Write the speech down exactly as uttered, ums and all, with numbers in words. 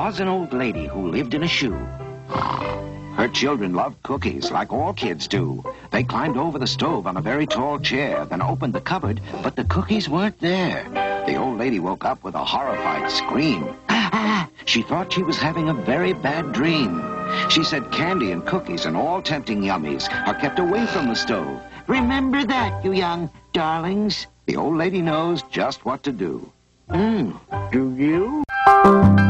was an old lady who lived in a shoe. Her children loved cookies, like all kids do. They climbed over the stove on a very tall chair, then opened the cupboard, but the cookies weren't there. The old lady woke up with a horrified scream. She thought she was having a very bad dream. She said candy and cookies and all tempting yummies are kept away from the stove. Remember that, you young darlings. The old lady knows just what to do. Hmm, do you?